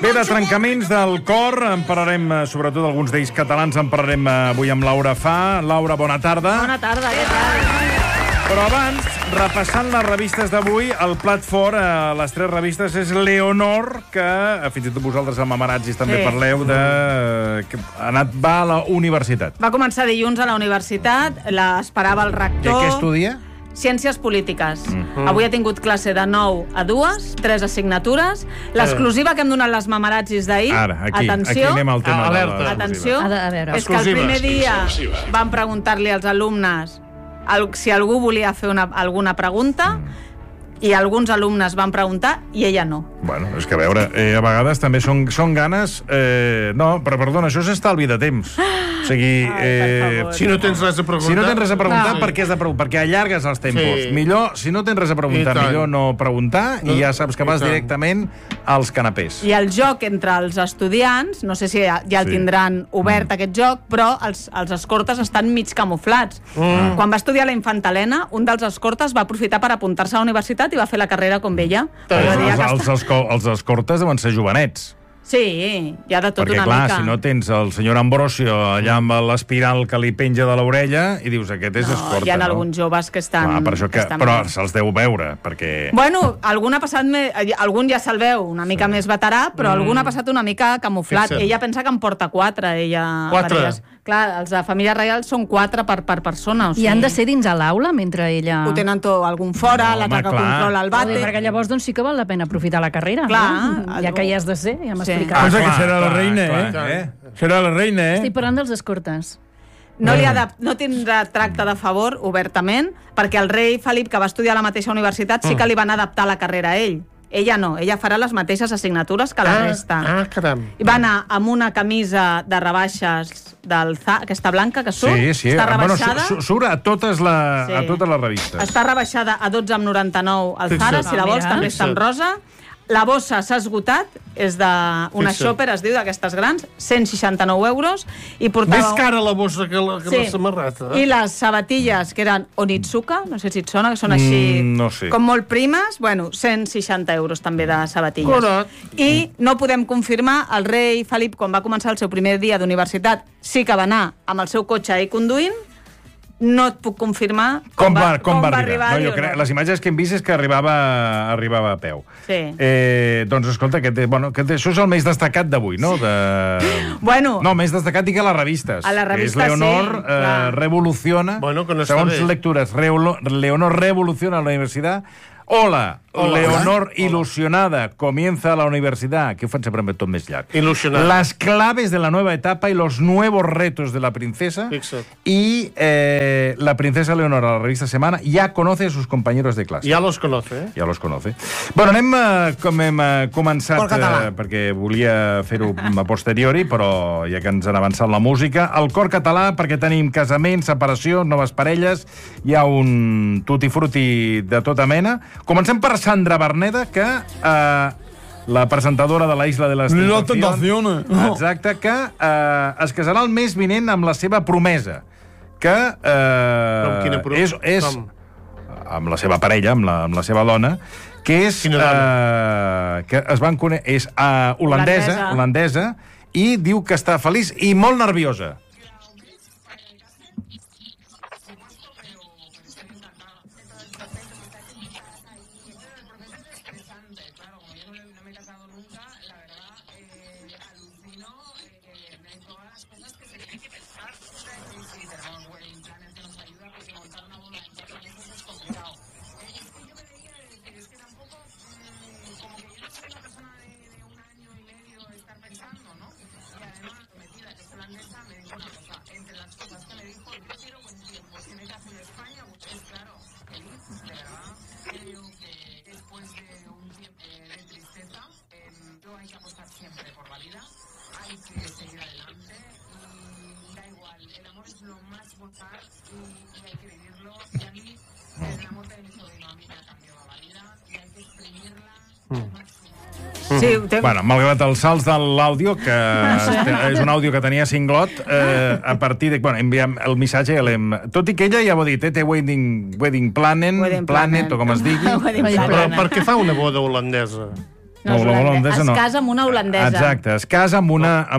Bé, de trencaments del cor, en parlarem, sobretot alguns d'ells catalans, en parlarem avui amb Laura Fa. Laura, bona tarda. Bona tarda, què tal? Però abans, repassant les revistes d'avui, el plat fort a les 3 revistes és Leonor, que fins i tot vosaltres amb Amaratzis també parleu de... que va a la universitat. Va començar dilluns a la universitat, l'esperava el rector... Què estudia? Ciències polítiques. Avui ha tingut classe de 9 a 2, 3 assignatures. L'exclusiva que hem donat les mamarazzis d'ahir, Ara, aquí anem al tema de la... Atenció, A veure. és que el primer dia van preguntar-li als alumnes si algú volia fer alguna pregunta, i alguns alumnes van preguntar i ella no. Bueno, és que a veure, a vegades també són ganes... No, però perdona, això és estalvi de temps. O sigui... Si no tens res a preguntar... Si no tens res a preguntar, per què has de preguntar? Perquè allargues els tempos. Sí. Millor, si no tens res a preguntar, millor no preguntar i ja saps que vas directament als canapés. I el joc entre els estudiants, no sé si ja el tindran obert aquest joc, però els escortes estan mig camuflats. Quan va estudiar la infanta Helena, un dels escortes va aprofitar per apuntar-se a la universitat i va fer la carrera com ella. Els escortes deuen ser jovenets. Sí, hi ha de tot perquè, una clar, mica. si no tens el senyor Ambrosio allà amb l'espiral que li penja de l'orella i dius, aquest és escorta, hi ha alguns joves que estan... Clar, per això però se'ls deu veure, perquè... Bueno, algun algun ja se'l veu una mica més veterà, però algun ha passat una mica camuflat. Fixa't. Ella pensa que en porta 4. Clar, els de família reial són 4 per persona. O sigui... I han de ser dins a l'aula mentre ella... Ho tenen tot, algun fora, l'altre que controla el bate... Perquè llavors doncs, sí que val la pena aprofitar la carrera. Clar, no? Ja que hi has de ser, ja m'ha explicat. Pensa que serà la reina, Serà la reina, Estic parlant dels escortes. No tindrà tracte de favor, obertament, perquè el rei Felip, que va estudiar a la mateixa universitat, sí que li van adaptar la carrera a ell. Ella no, ella farà les mateixes assignatures que la resta. caram. I va anar amb una camisa de rebaixes del Zara, aquesta blanca que surt, està rebaixada... Surt a totes les revistes. Està rebaixada a 12,99 al Zara, si la vols, també està en rosa. La bossa s'ha esgotat, és d'una shopper, es diu, d'aquestes grans, 169 euros, i portava... Més cara la bossa que la samarreta. I les sabatilles, que eren Onitsuka, no sé si et sona, que són així no sé. com molt primes, 160 euros també de sabatilles. Correcte. I no podem confirmar, el rei Felip, quan va començar el seu primer dia d'universitat, sí que va anar amb el seu cotxe i conduint. No et puc confirmar com va arribar. No, les imatges que hem vist és que arribava a peu. Sí. Doncs escolta, això és el més destacat d'avui, no? Bueno. No, més destacat dic a les revistes. A les revistes, que és Leonor revoluciona. Bueno, que no està segons bé. lectures, Leonor revoluciona la universitat. Hola, Leonor ilusionada comienza la universidad. Que ho fan sempre amb tot més llarg. Ilusionada. Las claves de la nueva etapa y los nuevos retos de la princesa. Fixa't. Y la princesa Leonor, a la revista Semana, ya conoce a sus compañeros de clase. Ja los conoce, Ja los conoce. Bueno, com hem començat, perquè volia fer-ho a posteriori, però ja que ens han avançat la música, el cor català, perquè tenim casament, separació, noves parelles, hi ha un tutti-frutti de tota mena. Comencem per Sandra Berneda, que la presentadora de la Isla de les Tentacions. Exacte, que es casarà el mes vinent amb la seva promesa, que és amb la seva parella, amb la seva dona, que és que es van conèixer, és holandesa, i diu que està feliç i molt nerviosa. Sí, Bueno, malgrat els salts de l'àudio, que és un àudio que tenia Singlot, a partir de... Bueno, enviem el missatge, tot i que ella ja ho ha dit, té wedding planet, o com es digui. Però per què fa una boda holandesa? No, la holandesa no. Es casa amb una holandesa. Exacte, es casa amb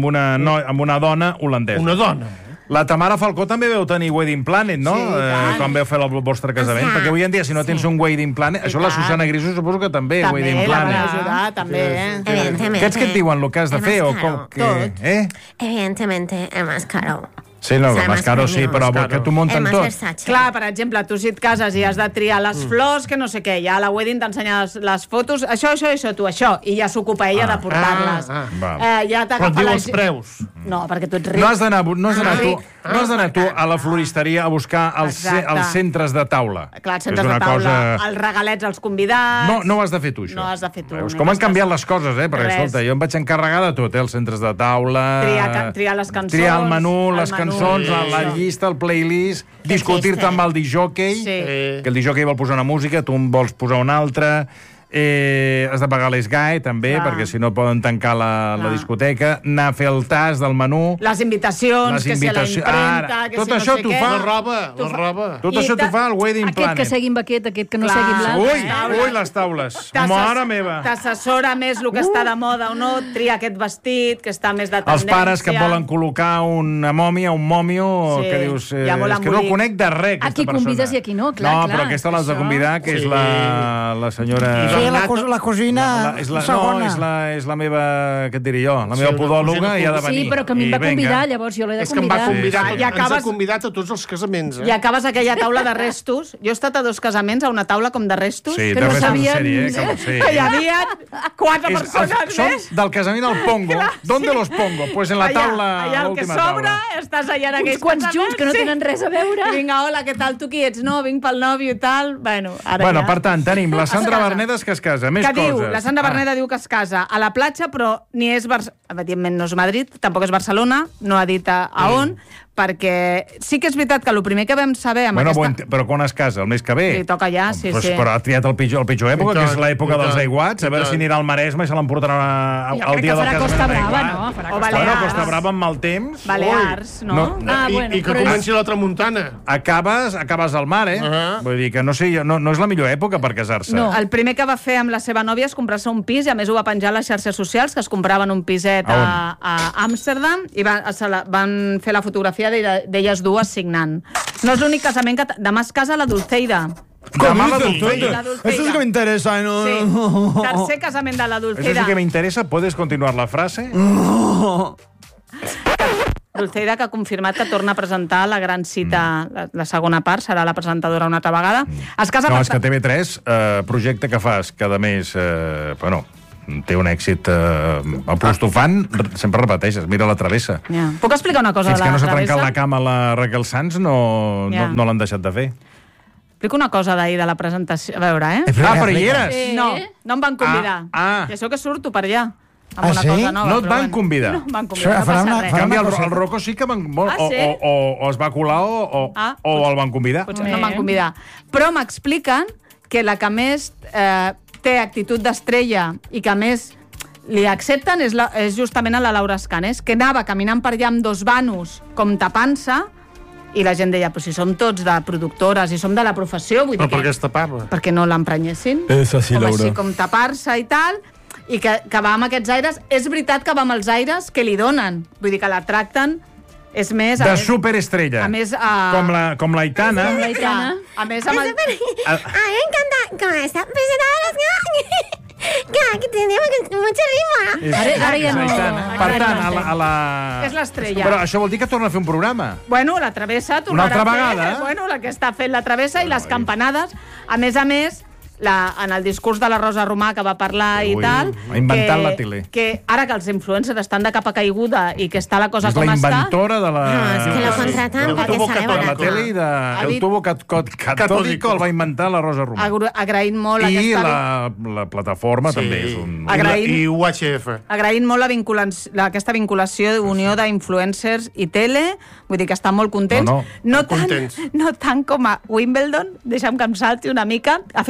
una dona holandesa. Una dona. La Tamara Falcó també veu tenir Wedding Planet, no? Sí, tant. Quan veu fer el vostre casament. Perquè avui en dia, si no tens un Wedding Planet... Això la Susana Griso suposo que també, Wedding També la van Planet. ajudar, també. Evidentemente. Què ets que et diuen, el que has de Es fer? más O com caro. que... Evidentemente es más caro. Sí, no, O sea, más caro más sí, premium. però Más que t'ho Es munten más tot. Versace. Clar, per exemple, tu si et cases i has de triar les flors, que no sé què, ja a la wedding t'ensenya les fotos, això, tu, això, i ja s'ocupa ella de portar-les. Val. Ja Però et t'agafa diu la... els preus. No, perquè tu ets ric. No has d'anar tu a la floristeria a buscar Exacte. els centres de taula. Clar, que és centres de una taula, cosa... els regalets als convidats... No ho has de fer tu, això. No has de fer tu. Veus com han canviat les coses, Perquè, Res. escolta, jo em vaig encarregar de tot, els centres de taula... Triar les cançons... Triar el menú, les menú, cançons, sí, la això. llista, el playlist, discutir-te amb el disjockey, Sí. que el disjockey vol posar una música, tu en vols posar una altra... has de pagar l'ESGAE, també, Clar. perquè si no poden tancar la discoteca, anar a fer el tas del menú... Les invitacions, que si a la impremta, Ara, que tot si no això sé t'ho què. fa. La roba. Tot I això t'ho fa el Wedding Aquest Planet. que segui amb aquest que no Clar. segui amb l'altre. Ui, les taules. Mare meva. T'assessora més el que està de moda o no, tria aquest vestit, que està més de tendència. Els pares que et volen col·locar una mòmia, un mòmio, Sí, que dius... ja molt és que no embolic. conec de res, aquesta Aquí persona. convides i aquí no, clar, No, clar, però aquesta l'has de això. convidar, que és la senyora... Sí, la cosina és la segona. és la meva, què et diré jo, la meva una podòloga cosina i ha de venir. Sí, però que a mi em va I vinga. convidar, llavors jo l'he de És que em va convidar. convidar, Ja ens ha acabes- convidat a tots els casaments. I acabes aquella taula de restos. Jo he estat a 2 casaments, a una taula com de restos, Sí, que de no res en sabien... sèrie, que sí. Hi havia 4 persones Són més. del casament al Pongo. ¿Dónde los pongo? Pues en la taula, allà el que l'última sobra, taula. estàs allà en Uns aquells quants casaments, junts que no tenen res a veure. I vinga, hola, què tal? Tu qui ets? No, vinc pel nòvio i tal. Bueno, ara Bueno, ja... per tant, tenim la Sandra casa. Bernedes que es casa. Més que diu, coses. la Sandra Berneda diu que es casa a la platja, però ni és... Evidentment no és Madrid, tampoc és Barcelona, no ha dit a on, perquè sí que és veritat que el primer que vam saber amb Bueno, aquesta... però quan es casa? El mes que ve? Li toca ja, sí, sí. Però ha triat el pitjor època, que és l'època dels aiguats. A veure si anirà al Maresme i se l'emportarà Jo el crec dia que del farà casament Costa amb Brava, aiguat. no? Farà O Costa Bueno, Balears. Costa Brava amb mal temps. Balears, no? No. Ah, bueno, I que però comenci la tramuntana. Acabes al mar, Vull dir que no sé, no és la millor època per casar-se. No. El primer que va fer amb la seva nòvia és comprar-se un pis, i a més ho va penjar a les xarxes socials, que es compraven un piset A a Amsterdam, i van fer la fotografia d'elles dues signant. No és l'únic casament que... Demà es casa la Dulceida. Demà la Sí, Dulceida. la Dulceida. Esto sí que me interesa, ¿no? Sí, tercer casament de la Eso Dulceida. sí que me interesa. ¿Puedes continuar la frase? Dulceida, que ha confirmat que torna a presentar la gran cita, la segona part, serà la presentadora una altra vegada. Es casa No, per- és que TV3, projecte que fas, que a més, bueno, té un èxit aplostofant, sempre repeteixes, mira la travessa. Ja. Puc explicar una cosa Fins de que la no s'ha trencat travessa? la cama a la Raquel Sanz no l'han deixat de fer. Explico una cosa d'ahir de la presentació. A veure, eh? Però hi eres? Sí. No em van convidar. Ah. I això que surto per allà. Amb Ah, una sí? cosa nova. No et però van bueno. convidar? No em van convidar, no Farà passa una- res. En canvi, una cosa. el Rocco sí que van... Ah, sí? O es va colar o el van convidar. Potser no em van convidar. Però m'expliquen que la que més té actitud d'estrella i que més li accepten és justament a la Laura Escanes, que anava caminant per allà amb 2 vanos com tapant-se, i la gent deia, però si som tots de productores i som de la professió, vull dir Però per què que... es tapava? Perquè no l'emprenyessin. És així, com Laura. així, com tapar-se i tal, i que va amb aquests aires. És veritat que va amb els aires que li donen. Vull dir que la tracten, és més... De superestrella. A més... Com l'Aitana. Com l'Aitana. A més, amb el... A mí me encanta con esta presentadora que tenemos mucha rima. Ara ja no... Aitana. Per tant, a la... És l'estrella. Però això vol dir que torna a fer un programa. Bueno, la Travessa Una altra tornarà a fer, vegada? Bueno, la que està fent la Travessa i les campanades. A més, en el discurs de la Rosa Romà que va parlar i Ui, tal... ha inventat la tele. Que ara que els influencers estan de capa caiguda i que està la cosa És com la està... inventora de la... Es que lo contratan El porque tubo sabe de la barato. tele i de... Ha El dit- tubo catódico el va inventar la Rosa Romà. Agraint molt I aquesta... la plataforma també és un... Agraïm. I UHF. Agraint molt aquesta vinculació d'unió d'influencers i tele, vull dir que estan molt contents. No, No tant, contents. no tant com a Wimbledon, deixa'm que em salti una mica, ha fet públic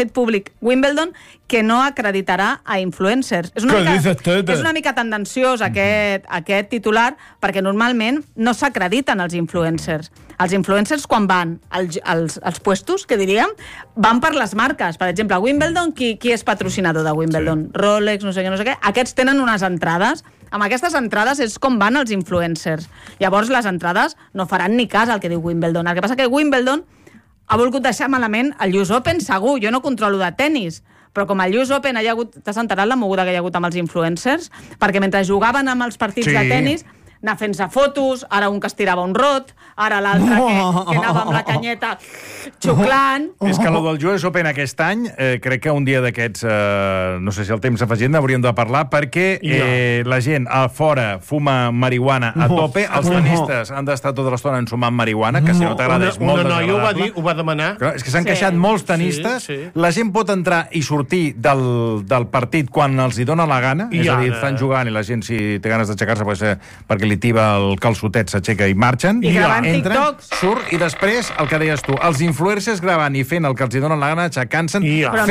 Olímpic Wimbledon, que no acreditarà a influencers. És una mica tendenciós aquest titular, perquè normalment no s'acrediten els influencers. Els influencers, quan van als puestos, que diríem, van per les marques. Per exemple, a Wimbledon, qui és patrocinador de Wimbledon? Sí. Rolex, no sé què. Aquests tenen unes entrades. Amb aquestes entrades és com van els influencers. Llavors, les entrades no faran ni cas al que diu Wimbledon. El que passa que Wimbledon ha volgut deixar malament el US Open, segur. Jo no controlo de tennis, però com al US Open hi ha hagut... T'has enterat la moguda que hi ha hagut amb els influencers? Perquè mentre jugaven amb els partits de tennis, anar fent-se fotos, ara un que es tirava un rot, ara l'altre que anava amb la canyeta xuclant... És que el del US Open aquest any, crec que un dia d'aquests, no sé si el temps afegint, hauríem de parlar, perquè la gent a fora fuma marihuana a tope, els tenistes han d'estar tota l'estona ensumant marihuana, que si no t'agrada és molt desagradable. Una noia ho va demanar. Clar, és que s'han queixat molts tenistes, la gent pot entrar i sortir del partit quan els hi dona la gana, és a dir, estan jugant i la gent, si té ganes d'aixecar-se, perquè li tiba el calçotet, s'aixeca i marxen. I gravant entren, TikToks. surt, i després, el que deies tu, els influencers gravant i fent el que els hi donen la gana, aixecant-se'n,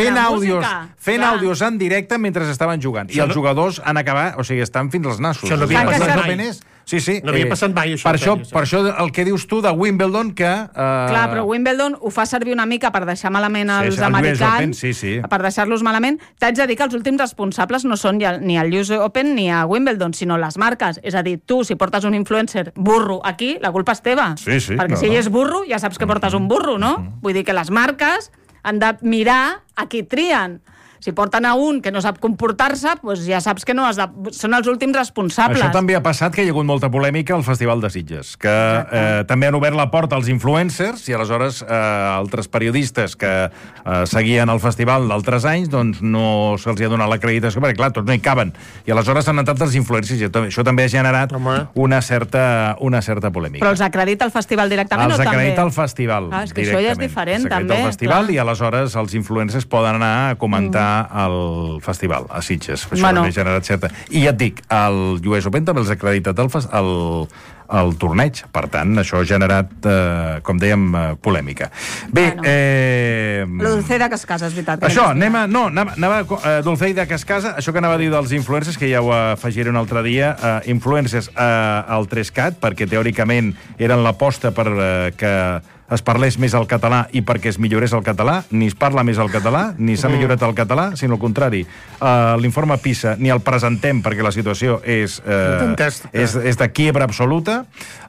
fent àudios en directe mentre estaven jugant. I els jugadors han acabat, o sigui, estan fins als nassos. Això no havia passat mai. Sí. No havia passat mai, això. Per això el que dius tu de Wimbledon, que... Clar, però Wimbledon ho fa servir una mica per deixar malament els americans, per deixar-los malament. T'haig de dir que els últims responsables no són ni el US Open ni a Wimbledon, sinó les marques. És a dir, tu, si portes un influencer burro aquí, la culpa és teva. Perquè si ell és burro, ja saps que portes un burro, no? Vull dir que les marques han de mirar a qui trien. Si porten a un que no sap comportar-se, doncs ja saps que són els últims responsables. Això també ha passat, que hi ha hagut molta polèmica al Festival de Sitges, que també han obert la porta als influencers, i aleshores altres periodistes que seguien el festival d'altres anys, doncs no se'ls ha donat l'acreditació, perquè clar, tots no hi caben. I aleshores han entrat els influencers, i això també ha generat una certa polèmica. Però els acredita el festival directament o també? Els acredita el festival directament. És que això ja és diferent, també. El festival, i aleshores els influencers poden anar a comentar al festival, a Sitges. Això també ha generat certa... I ja et dic, el US Open també els ha acreditat el torneig. Per tant, això ha generat, com dèiem, polèmica. Bé, la Dulceida Cascasa, és veritat. Això, anava a Dulceida Cascasa, això que anava a dir dels influencers, que ja ho afegiré un altre dia, influencers al 3CAT, perquè teòricament eren l'aposta per que es parlés més el català i perquè es millorés el català. Ni es parla més el català, ni s'ha millorat el català, sinó al contrari. L'informe PISA ni el presentem perquè la situació és de quiebra absoluta.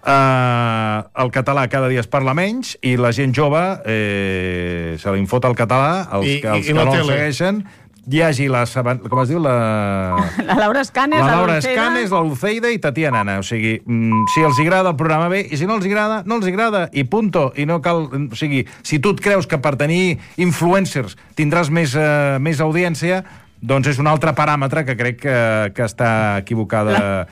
El català cada dia es parla menys i la gent jove se li infota el català, els que no el segueixen. Hi hagi com es diu? La Laura Escanes, la Dulceida i Tatiana Nana. O sigui, si els agrada el programa, bé, i si no els agrada, no els agrada, i punto. I no cal... O sigui, si tu et creus que per tenir influencers tindràs més audiència, doncs és un altre paràmetre que crec que està equivocada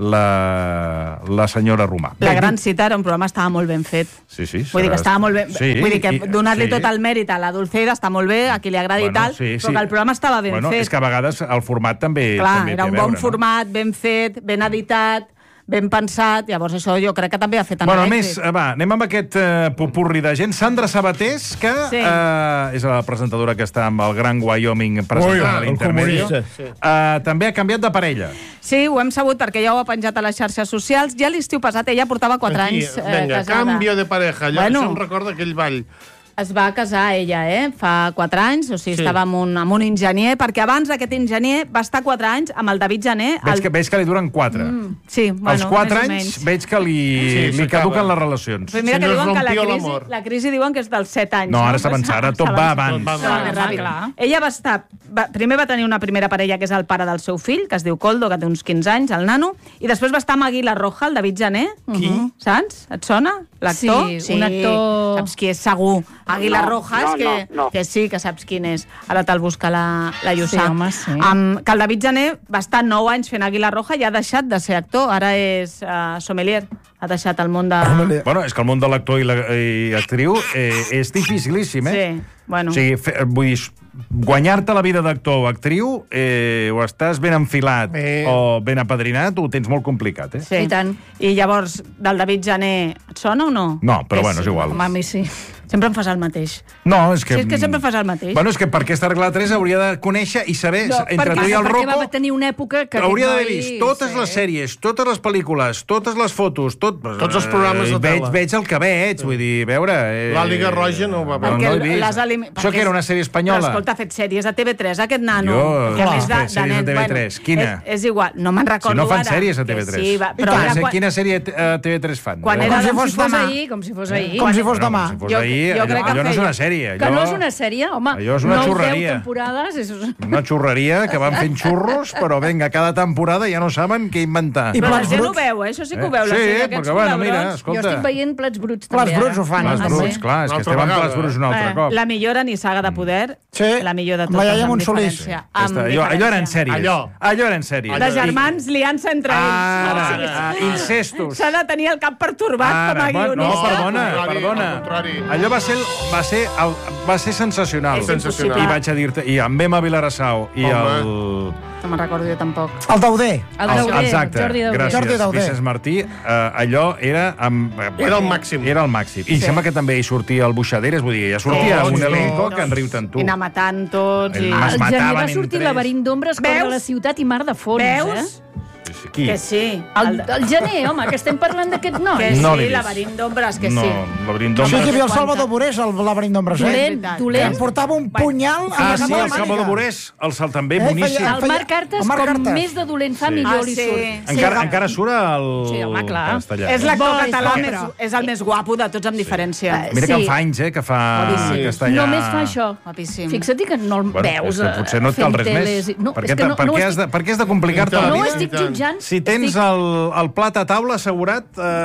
la senyora Romà. La Gran Cita era un programa que estava molt ben fet. Sí. Vull dir que estava molt ben... Vull dir que donar-li tot el mèrit a la Dulceida està molt bé, a qui li agradi i tal, però que el programa estava ben fet. És que a vegades el format també... Clar, era un bon format, ben fet, ben editat, ben pensat, llavors això jo crec que també ha fet en èxit. Anem amb aquest popurri de gent. Sandra Sabatés, que és la presentadora que està amb el Gran Wyoming presentant l'Intermedio. També ha canviat de parella. Sí, ho hem sabut perquè ja ho ha penjat a les xarxes socials. Ja l'estiu passat ella portava 4 anys casada. Canvio de pareja, allò que se'm recorda aquell ball. Es va casar ella, fa 4 anys, o sigui, estava amb un enginyer, perquè abans aquest enginyer va estar 4 anys amb el David Jané. Veig que li duren 4. Sí, bueno, als 4 anys veig que li caduquen les relacions. Però mira que diuen que la crisi diuen que és dels 7 anys. No, ara s'avança, ara tot va abans. Ella va estar... Primer va tenir una primera parella, que és el pare del seu fill, que es diu Coldo, que té uns 15 anys, el nano, i després va estar amb Aguila Roja, el David Jané. Qui? Saps? Et sona? L'actor? Sí, un actor... Saps qui és, segur. Aguila Rojas, que sí, que saps quin és. Ara te'l busca la Lluçà. Sí, home, sí. Que el David Jané va estar 9 anys fent Aguila Roja i ha deixat de ser actor. Ara és sommelier. Ha deixat el món de... Bueno, és que el món de l'actor i actriu és dificilíssim, Sí, bueno. O sigui, vull dir, guanyar-te la vida d'actor o actriu, o estàs ben enfilat o ben apadrinat, ho tens molt complicat, Sí, i tant. I llavors, del David Jané, et sona o no? No, però bueno, és igual. Home, a mi sí. Sempre em fas el mateix. No, és que... Sí, és que sempre fas el mateix. Bueno, és que per aquesta regla 3 hauria de conèixer i saber, entre tu i el Perquè Rocco... va tenir una època que... Hauria aquest d'haver noi- vist totes les sèries, totes les pel·lícules, totes les fotos, Tots els programes de tele. Veig el que veig, vull dir, veure... L'Àliga Roja no ho va veure. Perquè no he vist. Això que era una sèrie espanyola? Però escolta, ha fet sèries a TV3, aquest nano. Jo, que a més sèries a nen, TV3. Quina? És igual, no me'n recordo Si no fan ara. sèries a Que TV3. Sí, però Quina, era quina sèrie a TV3 fan? Quan A era veure. Com si fos demà. ahir, com si fos ahir. Com si fos Bueno, demà. si fos Jo- ahir, jo crec que allò no és feia- una sèrie. Que no és una sèrie, home. Allò és una 9 o 10 xurreria. temporades. És... Una xurreria que van fent xurros, però vinga, cada temporada ja no saben què inventar. I Però la plats gent ho bruts. veu, això sí que ho veu. la Sí, sèrie, aquests perquè, bueno, mira, col·laborats. escolta... Jo estic veient Plats Bruts Plats també. Bruts ho fan. Plats Ah, bruts, sí? clar, és que Una altra estem en vegada. Plats bruts un altre cop. La millor ni Saga de Poder, Sí. la millor de Amb la totes, iaia amb Monsolís. diferència. Allò eren sèries. Allò eren sèries. De germans liant-se entre Ara, ells. incestos. S'ha de tenir el cap pertorbat com a bueno, guionista. no, perdona, Al contrari, perdona. al contrari. Allò va ser sensacional. És Sensacional. I vaig a dir-te, i amb Emma Vilarassau i el... No me'n recordo jo tampoc. El Dauder. El Dauder, Exacte, Jordi Dauder. gràcies, Jordi Dauder. Vicenç Martí. Allò era... Era el màxim. Era el màxim. I sembla que també hi sortia el Buixaderes, vull dir, ja sortia Tots, un tots. elenco que en riu tant tu. I anar matant tots. I... Es Al gener mataven va entre sortir ells. Laberint d'ombres, Cor de Veus? la ciutat i Mar de Fons, Veus? Qui? Que sí. El gener, home, que estem parlant d'aquest noi. Que No sí, l'he vist. Laberint d'ombres, que No, sí. Laberint Sí, que hi d'ombres. havia el Salvador Borés, el laberint d'ombres. Dolent, Que dolent. em portava un punyal a Ah, la sí, cama de el la Salvador màniga. Borés, el salt també, feia- boníssim. El Marc Artes, El Marc com Artes. més de dolent fa, Sí. millor Ah, li sí. surt. Encara surt el Sí, home, clar. castellà. És l'actor Bo, és català, bo, més, però. és el més guapo de tots, amb diferència. Mira que Sí. en fa anys, que fa Guapíssim. castellà. Només fa això. Guapíssim. Fixa't que no el Bueno, veus és que potser no et cal fent res teles. més. No, per és què, que no, per no, què has de, per què has de complicar-te la no ho vida? estic jutjant. Si tens el plat a taula assegurat,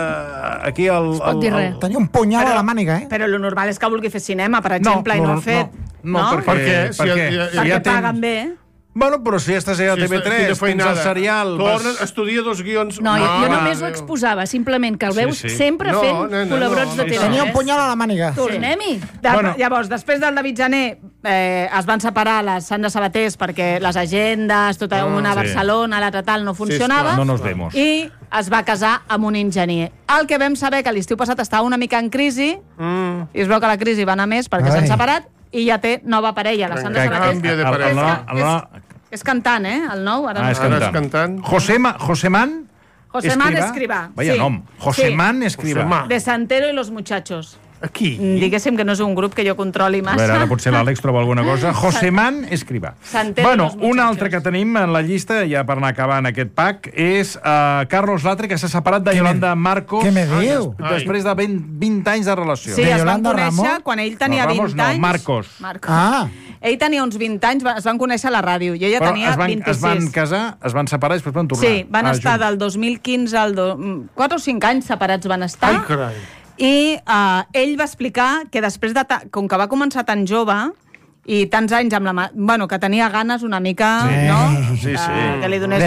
aquí el... pot dir res. Tenia un punyal a la màniga, eh? Però lo normal és que vulgui fer cinema, per exemple, i no ha fet. No, no? perquè, Per què? Si perquè, ja- si Perquè ja tens... paguen bé. Bueno, però si ja estàs allà a Quina TV3, tens feinada. el serial... Torna, vas- estudia 2 guions. No, jo Mare només ho Déu. exposava, simplement que el Sí, veus sí. sempre No, fent no, no, col·laborats no, de no. TV3. Tenia un punyal a la màniga. Tornem-hi. Bueno. Llavors, després del David Jané, es van separar les Sandra Sabatés perquè les agendes, tota una a sí. Barcelona, l'altra tal, no funcionava. No nos vemos. I es va casar amb un enginyer. El que vam saber que l'estiu passat estava una mica en crisi, i es veu que la crisi va anar més perquè s'han Ai. separat, i ja té nova parella, la Sandra Que Sabatés. canvia de parella. És cantant, el nou? Ara Ah, és no. Ara és cantant. cantant. Joseman Josemán Escrivà. Vaya sí. nom. Joseman Sí. Escrivà. Josemán. De Santero y los muchachos. Aquí. Diguéssim que no és un grup que jo controli A massa. veure, ara potser l'Àlex troba alguna cosa. Joseman Escrivà. Santero Bueno, i los un altre muchachos. que tenim en la llista, ja per anar acabant aquest pack, és Carlos Latre, que s'ha separat de Yolanda Marcos. Què me diu? Després de 20 anys de relació. Sí, De es van Yolanda conèixer Ramon? quan ell tenia No, Ramos 20 no, anys. Marcos. Ah, Ell tenia uns 20 anys, es van conèixer a la ràdio. Jo ja Però tenia es van 26. casar, es van separar i després van tornar. Sí, van estar junts. del 2015 al... 4 o 5 anys separats van estar. Ai, carai. I ell va explicar que després de... Com que va començar tan jove i tants anys amb la... Bueno, que tenia ganes una mica, Sí. no? Sí, sí. Que li donés de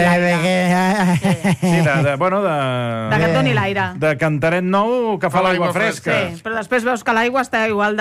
l'aire. Sí, bueno, De que et doni l'aire. de cantaret nou que fa l'aigua fresca. Sí, però després veus que l'aigua està igual